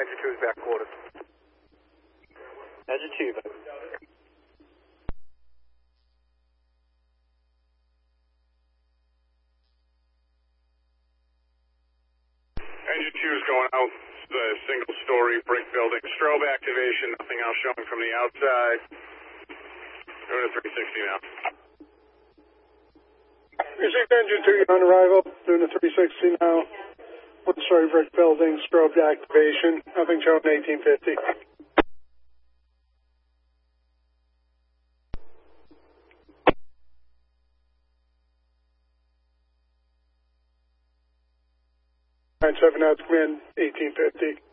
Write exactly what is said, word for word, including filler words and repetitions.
Engine two is back quarter. Engine two. Engine two is going out. The single story brick building. Strobe activation. Nothing else showing from the outside. Going to three sixty now. three six Engine two, you're on arrival. Doing the three sixty now. One story brick building. Strobe activation. Nothing showing eighteen fifty. nine seven out to command, eighteen fifty.